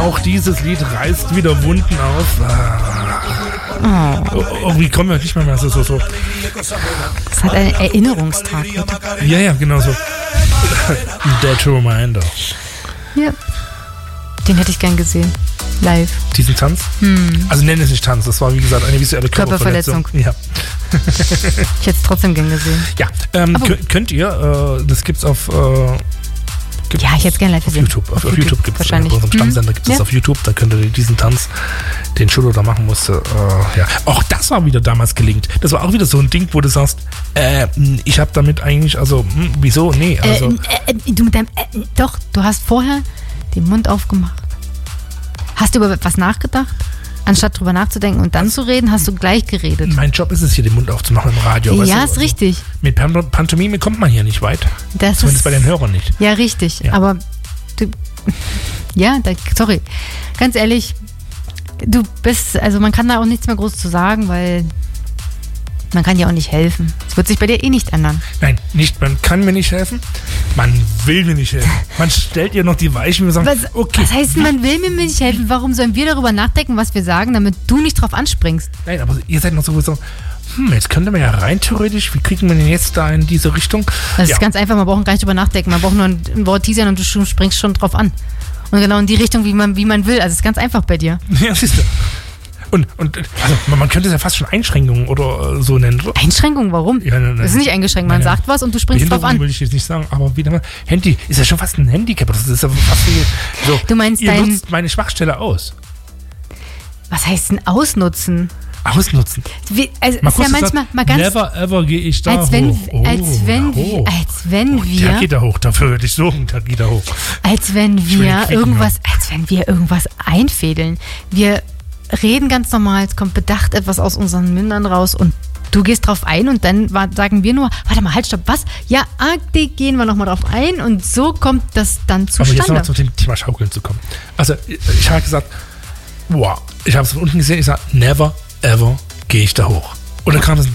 auch dieses Lied reißt wieder Wunden auf. Wie kommen wir nicht mehr so. Es hat einen Erinnerungstag heute. Ja, genau so. Dead Reminder. Ja. Den hätte ich gern gesehen. Live. Diesen Tanz? Also nenne es nicht Tanz, das war wie gesagt eine visuelle Körperverletzung. Ja. Ich hätte es trotzdem gern gesehen. Ja, könnt ihr, das gibt's auf ich hätte es gerne live gesehen. Auf YouTube gibt es, wahrscheinlich. Bei unserem Stammsender gibt es auf YouTube, da könnt ihr diesen Tanz, den Schullo da machen musste, auch das war wieder damals gelingt. Das war auch wieder so ein Ding, wo du sagst, ich habe damit eigentlich, also, wieso? Nee, also. Du mit deinem, doch, du hast vorher den Mund aufgemacht. Hast du über etwas nachgedacht? Anstatt drüber nachzudenken und dann zu reden, hast du gleich geredet. Mein Job ist es, hier den Mund aufzumachen im Radio. Ja, ist richtig. Mit Pantomime kommt man hier nicht weit. Zumindest bei den Hörern nicht. Ja, richtig. Ja. Aber sorry. Ganz ehrlich, du bist, also man kann da auch nichts mehr groß zu sagen, weil man kann dir auch nicht helfen. Es wird sich bei dir eh nicht ändern. Nein, man kann mir nicht helfen, man will mir nicht helfen. Man stellt ihr noch die Weichen und sagt, was heißt, man will mir nicht helfen? Warum sollen wir darüber nachdenken, was wir sagen, damit du nicht drauf anspringst? Nein, aber ihr seid noch sowieso, jetzt könnte man ja rein theoretisch, wie kriegen wir denn jetzt da in diese Richtung? Das ist ganz einfach, man braucht gar nicht drüber nachdenken. Man braucht nur ein Wort teasern und du springst schon drauf an. Und genau in die Richtung, wie man will. Also es ist ganz einfach bei dir. Ja, siehst du. Und also man könnte es ja fast schon Einschränkungen oder so nennen. Oder? Einschränkungen? Warum? Ja, das ist nicht eingeschränkt. Man sagt was und du springst drauf an. Will ich jetzt nicht sagen, aber wieder mal, Handy ist ja schon fast ein Handicap. Das ist ja fast wie so. Du meinst, ihr nutzt meine Schwachstelle aus. Was heißt denn ausnutzen? Ausnutzen. Also ist ja manchmal mal ganz. Never ever gehe ich da hoch. Als wenn wir. Der geht da hoch, dafür würde ich suchen, der geht da hoch. Als wenn wir irgendwas einfädeln. Wir reden ganz normal, es kommt bedacht etwas aus unseren Mündern raus und du gehst drauf ein und dann sagen wir nur, warte mal, halt, stopp, was? Ja, gehen wir nochmal drauf ein und so kommt das dann zustande. Aber jetzt nochmal zum Thema Schaukeln zu kommen. Also ich habe gesagt, ich habe es von unten gesehen, ich sage, never ever gehe ich da hoch. Und dann kam das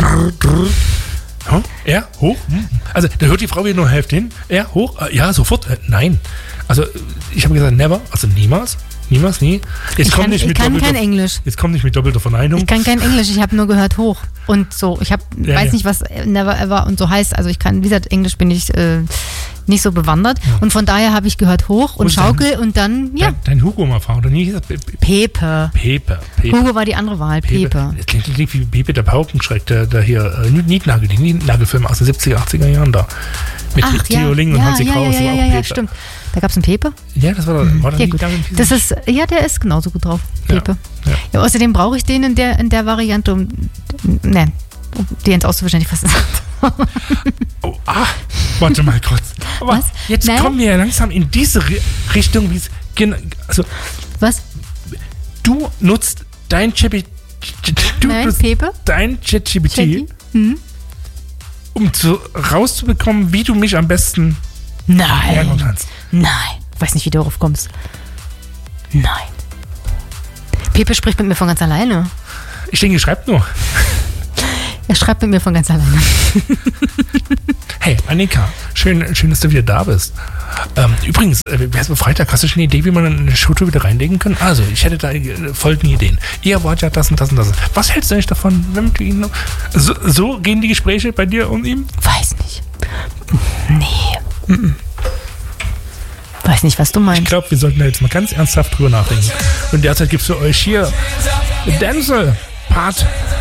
hoch? Also da hört die Frau wieder nur Hälfte hin, hoch, ja, sofort, nein. Also ich habe gesagt, never, also niemals. Niemals, nie. Ich kann kein Englisch. Jetzt kommt nicht mit doppelter Verneinung. Ich kann kein Englisch, ich habe nur gehört hoch und so. Ich weiß nicht, was never ever und so heißt. Also ich kann, wie gesagt, Englisch bin ich nicht so bewandert. Ja. Und von daher habe ich gehört hoch und Schaukel und dann, ja. Dein Hugo mal fahren, oder nie? Pepe. Hugo war die andere Wahl, Pepe. Das klingt wie Pepe der Paukenschreck, der hier Nietnagelfilm aus den 70er, 80er Jahren da. Mit Theo Ling und Hansi Kraus. Ja, stimmt. Da gab es einen Pepe? Ja, das war ja, gut. Das ist, der ist genauso gut drauf, Pepe. Ja, außerdem brauche ich den in der Variante, die ins wahrscheinlich fast warte mal kurz. Aber was? Jetzt kommen wir ja langsam in diese Richtung, wie es also was? Du nutzt dein ChatGPT, um rauszubekommen, wie du mich am besten ärgern kannst. Nein. Ich weiß nicht, wie du darauf kommst. Nein. Pepe spricht mit mir von ganz alleine. Ich denke, er schreibt nur. Er schreibt mit mir von ganz alleine. Hey, Annika, schön, dass du wieder da bist. Übrigens, Freitag, hast du schon eine Idee, wie man eine Showtour wieder reinlegen kann? Also, ich hätte da folgende Ideen. Ihr wart ja das und das und das. Was hältst du eigentlich davon, wenn du ihn so gehen die Gespräche bei dir und ihm? Weiß nicht. Nee. Weiß nicht, was du meinst. Ich glaube, wir sollten da jetzt mal ganz ernsthaft drüber nachdenken. Und derzeit gibt es für euch hier Denzel, Part